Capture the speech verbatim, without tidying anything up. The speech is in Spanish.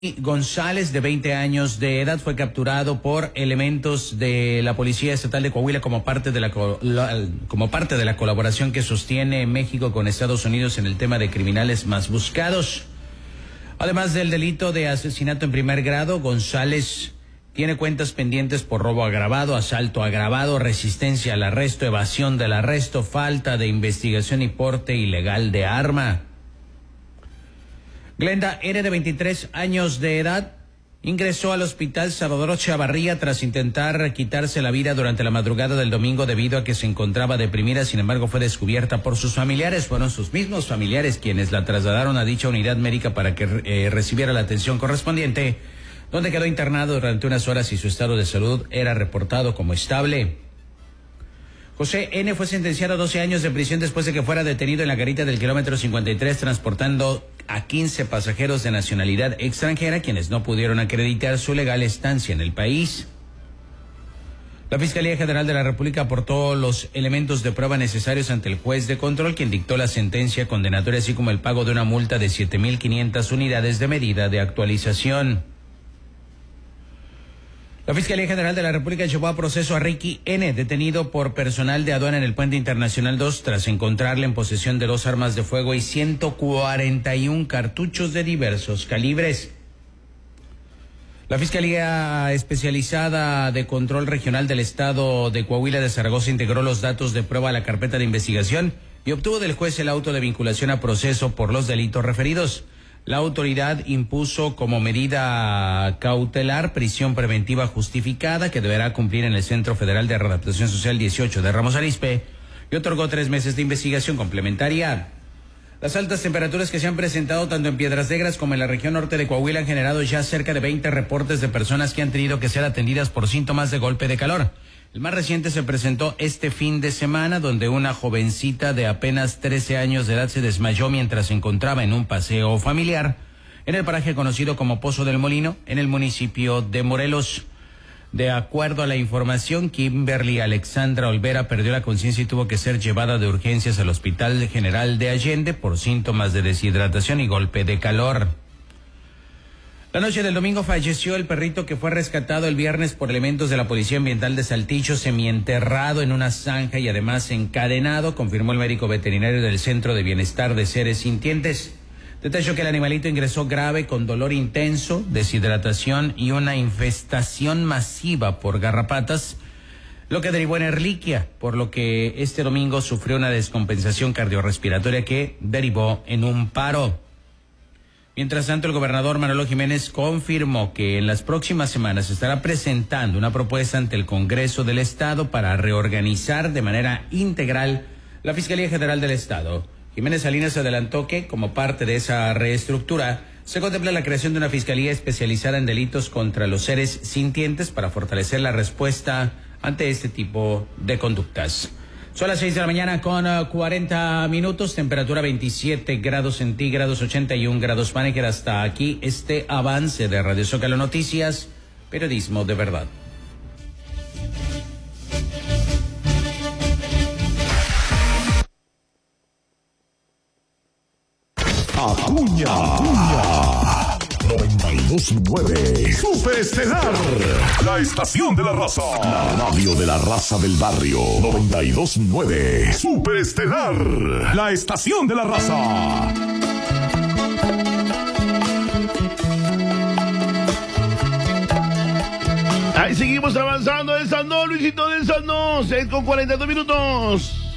González, de veinte años de edad, fue capturado por elementos de la Policía Estatal de Coahuila como parte de la, como parte de la colaboración que sostiene México con Estados Unidos en el tema de criminales más buscados. Además del delito de asesinato en primer grado, González tiene cuentas pendientes por robo agravado, asalto agravado, resistencia al arresto, evasión del arresto, falta de investigación y porte ilegal de arma. Glenda N., de veintitrés años de edad, ingresó al hospital Salvador Chavarría tras intentar quitarse la vida durante la madrugada del domingo debido a que se encontraba deprimida. Sin embargo, fue descubierta por sus familiares. Fueron sus mismos familiares quienes la trasladaron a dicha unidad médica para que eh, recibiera la atención correspondiente, donde quedó internado durante unas horas y su estado de salud era reportado como estable. José N. fue sentenciado a doce años de prisión después de que fuera detenido en la garita del kilómetro cincuenta y tres transportando a quince pasajeros de nacionalidad extranjera quienes no pudieron acreditar su legal estancia en el país. La Fiscalía General de la República aportó los elementos de prueba necesarios ante el juez de control, quien dictó la sentencia condenatoria, así como el pago de una multa de siete mil quinientas unidades de medida de actualización. La Fiscalía General de la República llevó a proceso a Ricky N., detenido por personal de aduana en el Puente Internacional dos, tras encontrarle en posesión de dos armas de fuego y ciento cuarenta y un cartuchos de diversos calibres. La Fiscalía Especializada de Control Regional del Estado de Coahuila de Zaragoza integró los datos de prueba a la carpeta de investigación y obtuvo del juez el auto de vinculación a proceso por los delitos referidos. La autoridad impuso como medida cautelar prisión preventiva justificada que deberá cumplir en el Centro Federal de Readaptación Social dieciocho de Ramos Arizpe y otorgó tres meses de investigación complementaria. Las altas temperaturas que se han presentado tanto en Piedras Negras como en la región norte de Coahuila han generado ya cerca de veinte reportes de personas que han tenido que ser atendidas por síntomas de golpe de calor. El más reciente se presentó este fin de semana, donde una jovencita de apenas trece años de edad se desmayó mientras se encontraba en un paseo familiar en el paraje conocido como Pozo del Molino, en el municipio de Morelos. De acuerdo a la información, Kimberly Alexandra Olvera perdió la conciencia y tuvo que ser llevada de urgencias al Hospital General de Allende por síntomas de deshidratación y golpe de calor. La noche del domingo falleció el perrito que fue rescatado el viernes por elementos de la Policía Ambiental de Saltillo, semienterrado en una zanja y además encadenado, confirmó el médico veterinario del Centro de Bienestar de Seres Sintientes. Detalló que el animalito ingresó grave con dolor intenso, deshidratación y una infestación masiva por garrapatas, lo que derivó en erliquia, por lo que este domingo sufrió una descompensación cardiorrespiratoria que derivó en un paro. Mientras tanto, el gobernador Manolo Jiménez confirmó que en las próximas semanas estará presentando una propuesta ante el Congreso del Estado para reorganizar de manera integral la Fiscalía General del Estado. Jiménez Salinas adelantó que, como parte de esa reestructura, se contempla la creación de una fiscalía especializada en delitos contra los seres sintientes para fortalecer la respuesta ante este tipo de conductas. Son las seis de la mañana con uh, cuarenta minutos, temperatura veintisiete grados centígrados, ochenta y un grados Fahrenheit. Hasta aquí este avance de Radio Zócalo Noticias, periodismo de verdad. Acuña, Acuña. noventa y dos punto nueve Super Estelar, la estación de la raza, la radio de la raza del barrio. Noventa y dos punto nueve Super Estelar, la estación de la raza. Ahí seguimos avanzando. Esa no, Luisito, de esa no. seis con cuarenta y dos minutos.